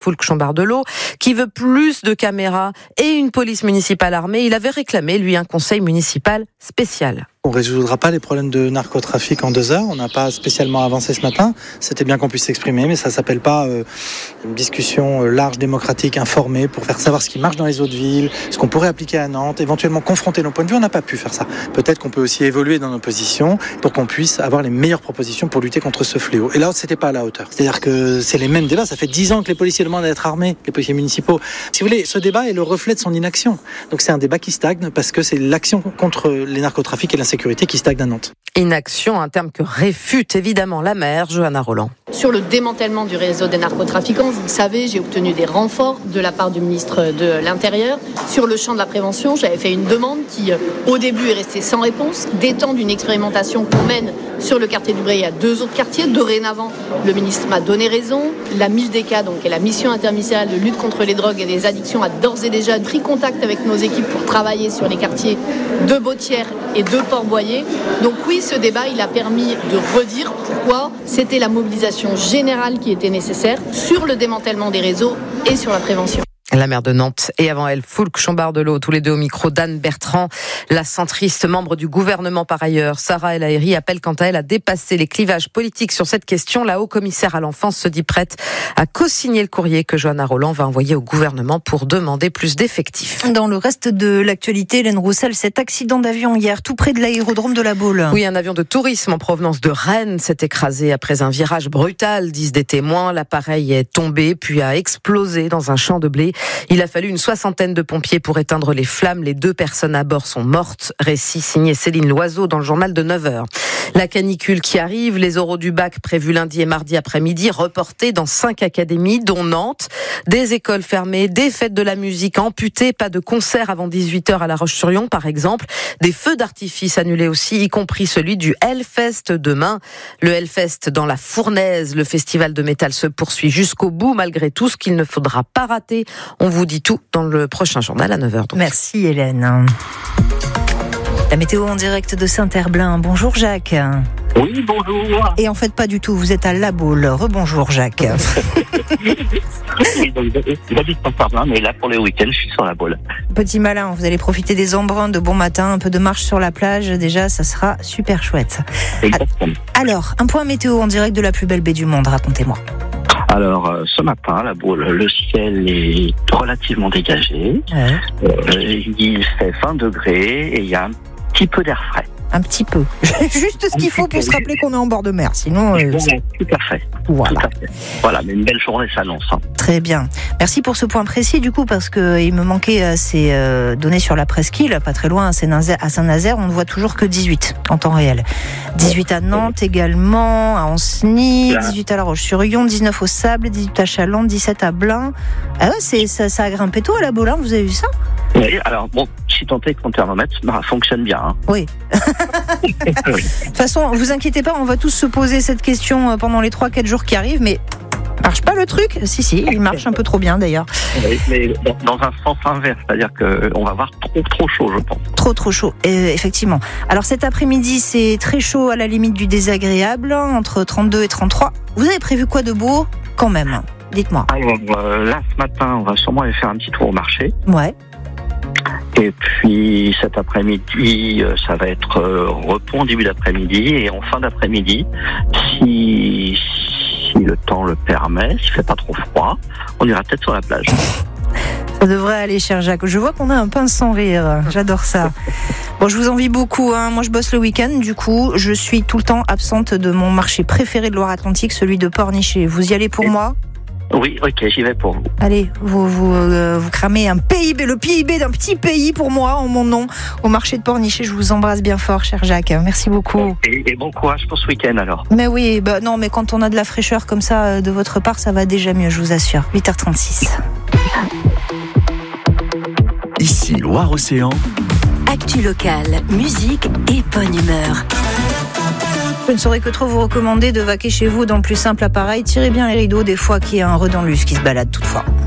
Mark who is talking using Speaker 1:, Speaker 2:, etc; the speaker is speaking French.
Speaker 1: Foulques-Chambardelot, qui veut plus de caméras et une police municipale armée. Il avait réclamé, lui, un conseil municipal spécial.
Speaker 2: On ne résoudra pas les problèmes de narcotrafic en 2 heures. On n'a pas spécialement avancé ce matin. C'était bien qu'on puisse s'exprimer, mais ça ne s'appelle pas une discussion large, démocratique, informée, pour faire savoir ce qui marche dans les autres villes, ce qu'on pourrait appliquer à Nantes, éventuellement confronter nos points de vue. On n'a pas pu faire ça. Peut-être qu'on peut aussi évoluer dans nos positions pour qu'on puisse avoir les meilleures propositions pour lutter contre ce fléau. Et là, ce n'était pas à la hauteur. C'est-à-dire que c'est les mêmes débats. Ça fait 10 ans que les policiers demandent à être armés, les policiers municipaux. Si vous voulez, ce débat est le reflet de son inaction. Donc c'est un débat qui stagne parce que c'est l'action contre les narcotrafics et l'insécurité qui stagne à Nantes.
Speaker 1: Inaction, un terme que réfute évidemment la maire, Johanna Rolland.
Speaker 3: Sur le démantèlement du réseau des narcotrafiquants, vous le savez, j'ai obtenu des renforts de la part du ministre de l'Intérieur. Sur le champ de la prévention, j'avais fait une demande qui, au début, est restée sans réponse, d'étendre une expérimentation qu'on mène sur le quartier du Bray à 2 autres quartiers. Dorénavant, le ministre m'a donné raison. La MILDECA, donc, qui est la mission interministérielle de lutte contre les drogues et les addictions, a d'ores et déjà pris contact avec nos équipes pour travailler sur les quartiers de Bautières et de Port-Boyer. Donc oui, ce débat, il a permis de redire pourquoi c'était la mobilisation générale qui était nécessaire sur le démantèlement des réseaux et sur la prévention.
Speaker 1: La maire de Nantes et avant elle, Foulques-Chambardelot, tous les deux au micro d'Anne Bertrand. La centriste, membre du gouvernement par ailleurs, Sarah El Haïry, appelle quant à elle à dépasser les clivages politiques sur cette question. La haut-commissaire à l'enfance se dit prête à co-signer le courrier que Johanna Rolland va envoyer au gouvernement pour demander plus d'effectifs.
Speaker 4: Dans le reste de l'actualité, Hélène Roussel, cet accident d'avion hier, tout près de l'aérodrome de La Baule.
Speaker 1: Oui, un avion de tourisme en provenance de Rennes s'est écrasé après un virage brutal, disent des témoins. L'appareil est tombé puis a explosé dans un champ de blé. Il a fallu une 60aine de pompiers pour éteindre les flammes. Les 2 personnes à bord sont mortes. Récit signé Céline Loiseau dans le journal de 9h. La canicule qui arrive, les oraux du bac prévus lundi et mardi après-midi, reportés dans 5 académies, dont Nantes. Des écoles fermées, des fêtes de la musique amputées, pas de concert avant 18h à La Roche-sur-Yon, par exemple. Des feux d'artifice annulés aussi, y compris celui du Hellfest demain. Le Hellfest dans la Fournaise, le festival de métal se poursuit jusqu'au bout, malgré tout, ce qu'il ne faudra pas rater. On vous dit tout dans le prochain journal à 9h. Donc.
Speaker 4: Merci Hélène. La météo en direct de Saint-Herblain. Bonjour Jacques.
Speaker 5: Oui, bonjour.
Speaker 4: Et en fait, pas du tout, vous êtes à La Baule. Rebonjour Jacques.
Speaker 5: Oui, donc j'habite Saint-Herblain, mais là pour les week-ends, je suis sur La Baule.
Speaker 4: Petit malin, vous allez profiter des embruns de bon matin, un peu de marche sur la plage. Déjà, ça sera super chouette.
Speaker 5: Exactement.
Speaker 4: Alors, un point météo en direct de la plus belle baie du monde, racontez-moi.
Speaker 5: Alors, ce matin, à La Baule, le ciel est relativement dégagé.
Speaker 4: Ouais.
Speaker 5: Il fait 20 degrés et il y a un petit peu d'air frais.
Speaker 4: Un petit peu. Juste ce qu'il faut pour se rappeler qu'on est en bord de mer. Sinon,
Speaker 5: tout à fait.
Speaker 4: Voilà.
Speaker 5: Tout à fait. Voilà, mais une belle journée s'annonce.
Speaker 4: Très bien. Merci pour ce point précis, du coup, parce que il me manquait ces données sur la presqu'île, pas très loin, à Saint-Nazaire, on ne voit toujours que 18 en temps réel. 18 à Nantes également, à Ancenis, 18 à La Roche-sur-Yon, 19 au Sable, 18 à Chaland, 17 à Blain. Ah ouais, ça a grimpé tôt à La Baule, vous avez vu ça ?
Speaker 5: Oui, alors bon, si tant est que mon thermomètre fonctionne bien. Hein.
Speaker 4: Oui. De toute façon, vous inquiétez pas, on va tous se poser cette question pendant les 3-4 jours qui arrivent, mais marche pas le truc ? Si, il marche un peu trop bien d'ailleurs.
Speaker 5: Oui, mais dans un sens inverse, c'est-à-dire qu'on va avoir trop chaud, je pense.
Speaker 4: Trop chaud, effectivement. Alors cet après-midi, c'est très chaud à la limite du désagréable, entre 32 et 33. Vous avez prévu quoi de beau quand même ? Dites-moi.
Speaker 5: Alors là, ce matin, on va sûrement aller faire un petit tour au marché.
Speaker 4: Ouais.
Speaker 5: Et puis cet après-midi, ça va être repos en début d'après-midi. Et en fin d'après-midi, si le temps le permet, s'il fait pas trop froid, on ira peut-être sur la plage.
Speaker 4: Ça devrait aller, cher Jacques. Je vois qu'on a un pince sans rire. J'adore ça. Bon, je vous envie beaucoup. Moi, je bosse le week-end. Du coup, je suis tout le temps absente de mon marché préféré de Loire-Atlantique, celui de Pornichet. Vous y allez pour moi ?
Speaker 5: Oui, ok, j'y vais pour vous.
Speaker 4: Allez, vous cramez un PIB, le PIB d'un petit pays pour moi, en mon nom, au marché de Pornichet. Je vous embrasse bien fort, cher Jacques. Merci beaucoup.
Speaker 5: Et bon courage pour ce week-end, alors.
Speaker 4: Mais oui, non, mais quand on a de la fraîcheur comme ça de votre part, ça va déjà mieux, je vous assure. 8h36.
Speaker 6: Ici, Loire-Océan.
Speaker 7: Actu locale, musique et bonne humeur.
Speaker 4: Je ne saurais que trop vous recommander de vaquer chez vous dans le plus simple appareil. Tirez bien les rideaux, des fois qu'il y a un redent-luce qui se balade toutefois.